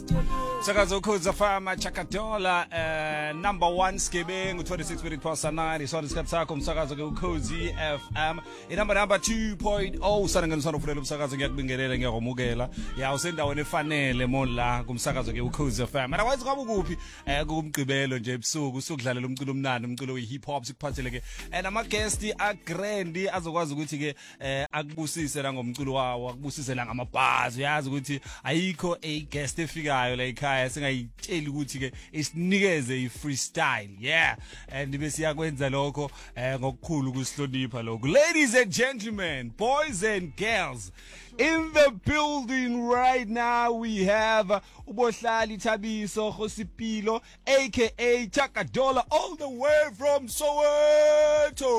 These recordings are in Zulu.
Sakazo Ukhozi FM Chakadola number 1 Skebengu 26 minutes past 9 isona isikhathi sakho umsakazo ke Ukhozi FM inamba number 2.0 sana nganisana ufulela umsakazo ngiyakubingelela ngiyahomukela ya usendaweni efanele monla kumsakazo ke Ukhozi FM akwazi ngabe ukuphi kumgqibelo nje ebusuku usukudlalela umculo omnandi umculo we hip hop sikuphathele ke nama guest a grand azokwazi ukuthi ke akubusise la ngomculo wawo akubusise la ngamabhazi uyazi ukuthi ayikho a guest efikayo la ekhaya singayitsheli ukuthi ke isinikeze freestyle yeah and bese yakwenza lokho ngokukhulu kusihlonipha lokho. Ladies and gentlemen, boys and girls, in the building right now we have Ubohlali Thabiso Khosipilo aka Chakadola all the way from Soweto.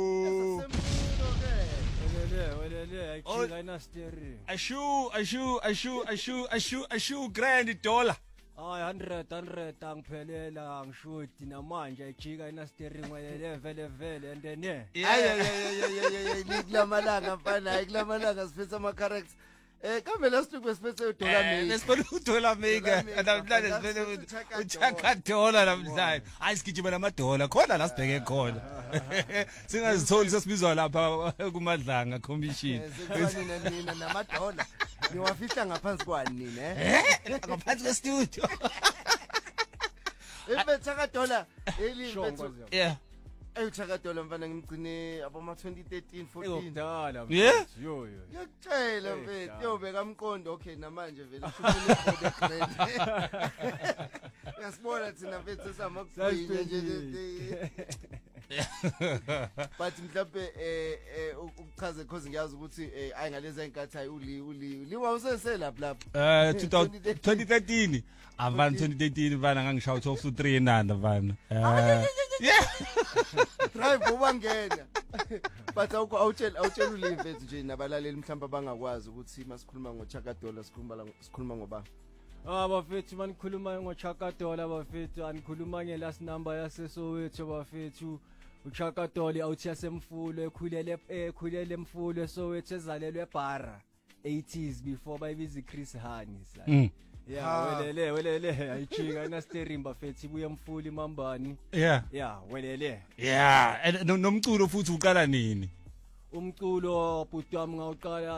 Ashu grand dollar. Ay 100 angiphelela angishudi namanje ejika ina steering vele and then ay liklamalanga mfana ayikulamalanga sifisa ama characters kambe last week besiphethe uDollar Maker lesiphethe uDollar Maker namhlanje siphethe uChakadola namhlanje ayisigijima namadola khona la sibheke khona singazitholi sesibizwa lapha kumadlanga commission nina namadola niwafihla ngaphansi kwani nina ngaphansi kwestudio Chakadola elibethu yeah Chakadola mfana ngimgcine aboma 2013 14 ngidala yeah yo yakutshela mfethu yobeka amqondo okay namanje vele ushukule grade yasibona thina mfethu samakuphila nje but mhlawumbe ukuchaze cause ngiyazi ukuthi ayingaleza inkathi ayi uliwa useselapha lapha 2013 avana 2013 vana ngangishaya 12 to 3 enanda vana yeah drive ubangena but awutshela ulimfethu nje nabalaleli mhlawumbe abangakwazi ukuthi masikhuluma ngoChakadola sikhuluma ngoba bafethu manikhuluma ngoChakadola bafethu anikhuluma ngelast number yaseSoweto bafethu uChakadola awuthi yasemfulo ekhulele emfulo Soweto ezalelwe eBara 80s before bayibiza iChris Hani sala yeah welele ayijika ina steering bafethu ibuye emfulo imambani yeah welele yeah nomculo futhi uqala nini umculo bhuti wami ngawuqala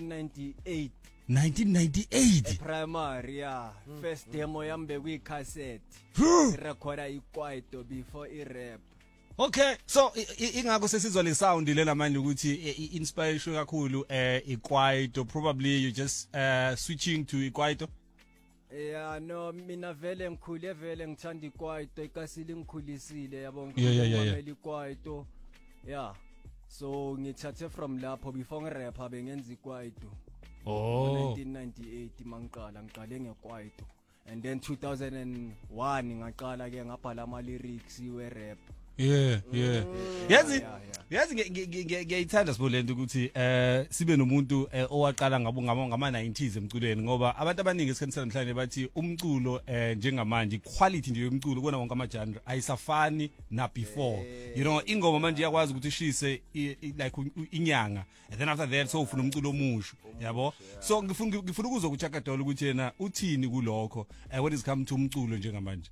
1998 primary yeah first demo yami bekuyicassette recorda iKwaito before irap. Okay, so ingakho sesizwa le sound lena manje ukuthi inspiration kakhulu iKwaito, probably you just switching to iKwaito. Yeah no mina vele ngikhule vele ngithanda iKwaito ikasile ngikhulisile yabo ngikho iKwaito yeah so ngithathe from lapho before ngirap bengenza iKwaito 1998 mangiqala ngiqale ngeKwaito and then 2001 ngaqala ke ngabhala ama lyrics we rap. Yeah yazi ngiyayithanda sibulento ukuthi sibe nomuntu owaqala ngama 90s emculweni ngoba abantu abaningi esikhathini namhlanje bathi umculo njengamanje quality nje yomculo kona wonke ama genre ayisafani na before you know ingoma manje iyakwazi ukuthi ishise like inyanga and then after that so ufuna umculo omusha yabo so ngifuna ukuzwa kuChakadola ukuthi yena uthini kulokho when it comes to umculo njengamanje.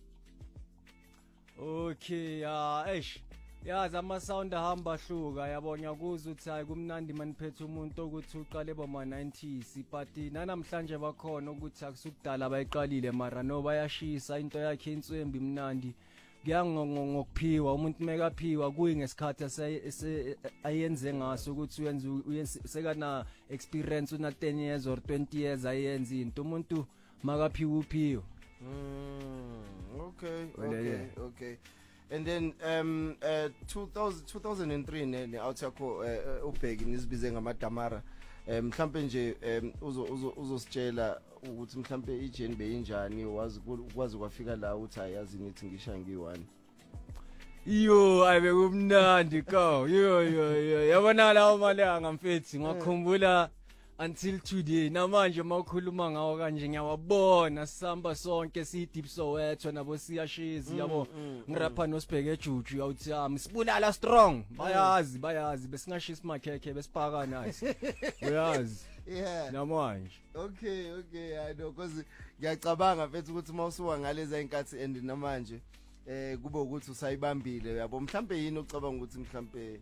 Okay yazi ama sound ahamba hluka yabona kuza ukuthi hayi kumnandi maniphethe umuntu ukuthi uqale boma 90s but namhlanje bakhona ukuthi akusukudala bayiqalile mara no bayashisa into yakhe inswembi mnandi ngiyangokuphiwa umuntu mekaphiwa kuyi ngesikhathi ayenze ngaso ukuthi uyenze sekana experience una 10 years or 20 years ayenze into umuntu makaphiwa uphiwa. Okay. And then 2003 ne out yakho ubheki nisibize ngamadamara mhlambe nje uzositshela ukuthi mhlambe ijourney beyinjani wazi kwafika la uthi ayazi nithi ngisha ngiyi1 yo ayibe kumnandi ko yo yabona lawo malanga mfethu ngakhumbula until today namanje mawukhuluma ngawo kanje ngiyawabona sihamba sonke si deep Soweto nabo siyashizi yabo ngirapha noSibheke eJuju awuthi sibulala strong bayazi besingashisa makhekhe besipaka nice uyazi Yeah. namanje. Okay, I know because ngiyacabanga mfethu ukuthi mawusuka ngalezi inkathi and namanje kube ukuthi usayibambile yabo mhlambe yini ucabanga ukuthi mhlambe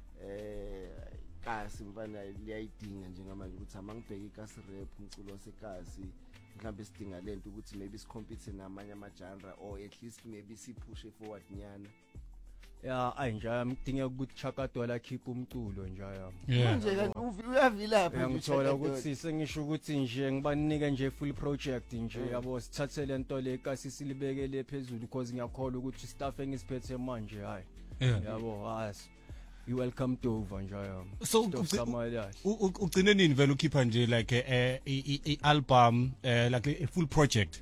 kasi mfana liyayidinga njengamanje ukuthi amangibheka ikasi rap umculo wasekasi mhlambe sidinga lento ukuthi maybe sicompete namanye ama-genre or at least maybe sipushe forward nyana. Ya ayinjaya ngidinga ukuthi Chakadola khipha umculo njaya. Manje kanti uyavilapha ngithola ukuthi sengisho ukuthi nje ngibanike nje full project nje yabo sithathe lento le kasi silibekele phezulu because ngiyakholwa ukuthi staff engisiphethe manje hayi yabo as you welcome to over njaya. So ugcine nini vele ukhipha nje like a album like a full project?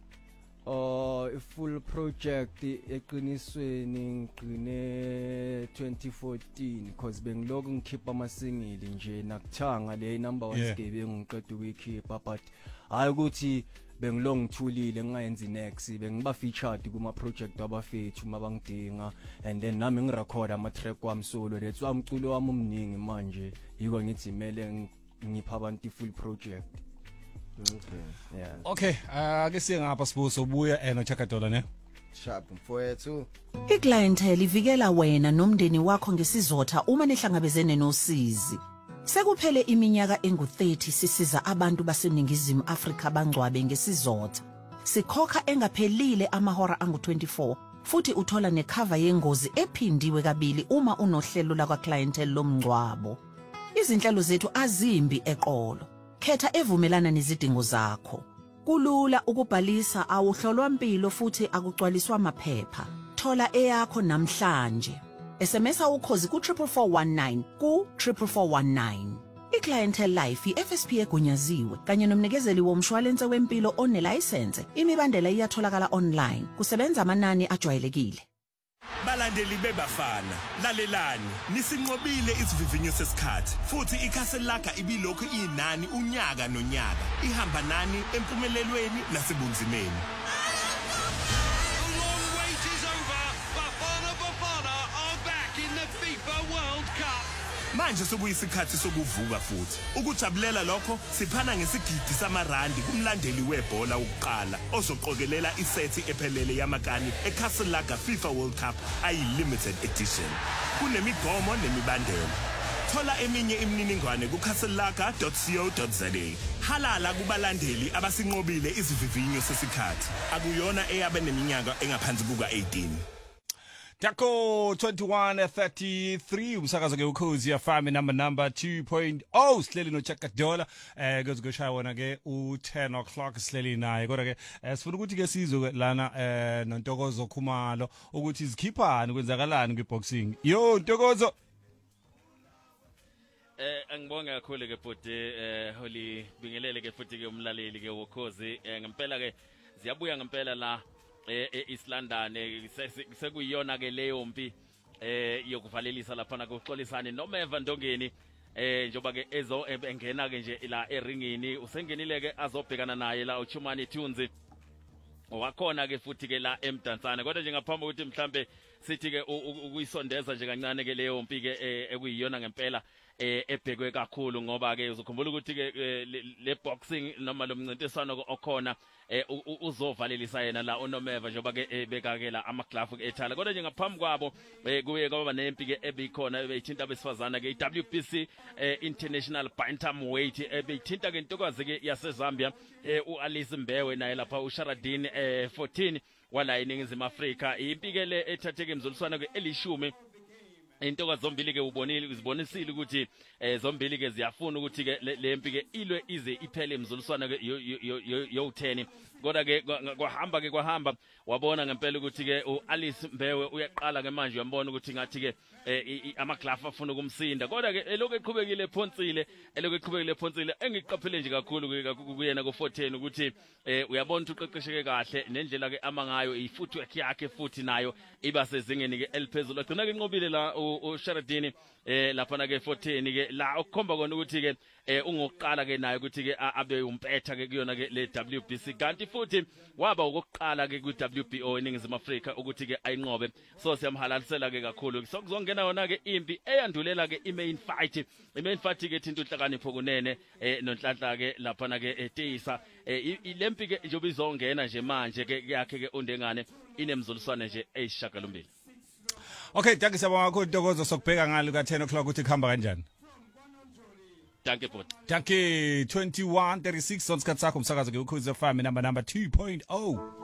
A full project eqinisweni ngiqine 2014 because bengiloku ngikhipha ama single nje nakuthanga le number 1 skebe ngiqeda ukuyikhipha but hayi ukuthi bengilo ngithulile ngingayenzi next bengiba featured kuma project abafethu mabangidinga and then nami ngirecord ama track wami solo let's umculo wami omningi manje yiko ngithi mele ngipha abantu full project. Okay. Yeah. Okay, ake siye ngapha sibuso ubuya no Chakadola ne. Sharp mfowethu. Iclientele ivikela wena nomndeni wakho ngesizotha uma nihlangabezene nosizi. Sekuphele iminyaka engu30 sisiza abantu baseningizimu Afrika bangcwabe ngesizotha. Sikhokha engaphelile amahora angu24 futhi uthola necover yengozi ephindiwe kabili uma unohlelo la clientele lomngcwabo. Izinhlelo zethu azimbi eqolo. Khetha evumelana nezidingo zakho. Kulula ukubhalisa awuhlolwa impilo futhi akugcwaliswa amaphepha. Thola eyakho namhlanje. SMS ukhozi ku 44419 ku 44419. Iclientele Life iFSP egunyaziwe kanye nomnikezeli womshwalense wempilo onelicense. Imibandela iyatholakala online. Kusebenza amanani ajwayelekile. Balandeli bebafana lalelani nisinqobile isivivinyo sesikhathi futhi iCastle ibilokhu inani unyaka nonyaka ihamba nani empumelelweni nasebunzimeni. The long wait is over. Bafana are back in the FIFA World Cup. Manje sokuyisikhathi sokuvuka futhi ukujabulela lokho siphana ngesigidi samarandi kumlandeli webhola ukuqala ozoqokelela isethi ephelele yamakani eCastle FIFA World Cup ayi-limited edition kunemigomo nemibandela. Thola eminye imininingwane ku-castlelaga.co.za. Halala kubalandeli abasinqobile isivivinyo sesikhathi akuyona eyabe neminyaka engaphansi kuka-18. Tako 2133 umsakazo ke ukhozi FM number 2.0 sihleli no Chakadola kuzoshaya wona ke u10 o'clock sihleli naye kodwa ke sifuna ukuthi ke sizwe lana noNtokozo Khumalo ukuthi izikhiphani kwenzakalani kwiboxing. Yo Ntokozo. Angibonga kakhulu ke futhi Holly bingelele ke futhi ke umlaleli ke ukhozi ngempela ke ziyabuya ngempela la East London sekuyiyona ke leyo mpi yokuvalelisa lapha na kuxolisana noMeva Ndongeni njoba ke ezo engena ke nje la eringini usengenile ke azobhekana naye la uChumani Thunzi wakhona ke futhi ke la eMdantsane kodwa nje ngaphambi ukuthi mhlambe sithi ke ukuyisondeza nje kancane ke leyo mpi ke ekuyiyona ngempela ebhekwe kakhulu ngoba ke uzokhumbula ukuthi ke le boxing noma lo mncintiswano okhona uzovalelisa yena la uNomeva njoba ke bekakela amaglove ke ethala kodwa nje ngaphambi kwabo kuye kwaba nempi ke ebikhona ebeyithinta abesifazana ke iWBC International Bantamweight ebeyithinta ke intokazi ke yaseZambia uAlice Mbewe naye lapha uSharadin 14 wala iningizimu Afrika impi ke le ethatheke emzuliswana ke elishumi intokazi zombili ke uzibonisile ukuthi zombili ke ziyafuna ukuthi ke lempi ke ilwe ize iphele emzuliswana ke yo10 kodwa ke kwahamba wabona ngempela ukuthi ke uAlice Mbewe uyaqala ke manje uyambona ukuthi ngathi ke amaglove afuna ukumsinda kodwa ke elokhu eqhubekile ephonsile engiqaphele nje kakhulu kuyena ku14 ukuthi uyabona ukuthi uqeqesheke kahle nendlela ke amangayo ifootwork yakhe futhi nayo iba sezingeni ke eliphezulu agcina ke inqobile la uSharadini lapha ke 14 ke la ukukhomba kona ukuthi ke ungokuqala ke naye ukuthi ke abe umpetha ke kuyona ke le WBC kanti futhi waba ukuqala ke ku WBO eningizimu Afrika ukuthi ke ayinqobe so siyamhalalisela ke kakhulu sokuzongena yona ke impi eyandulela ke imain fight ke thinta uhlakanipho kunene nonhlanhla ke lapha na ke etisa ilempi ke njobe izongena nje manje ke yakhe ke undengane inemzuliswane nje eyishakalombili. Okay, thank you siyabonga kakhulu Ntokozo sokubheka ngalo ka 10 o'clock ukuthi khamba kanjani. Thank you bot. Thank you 21:36 on isikhathi sakho umsakazo ke ukhozi FM number 2.0.